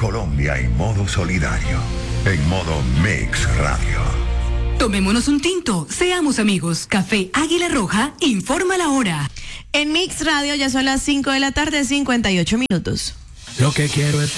Colombia en modo solidario. En modo Mix Radio. Tomémonos un tinto, seamos amigos. Café Águila Roja informa la hora. En Mix Radio ya son las 5 de la tarde, 58 minutos. Lo que quiero es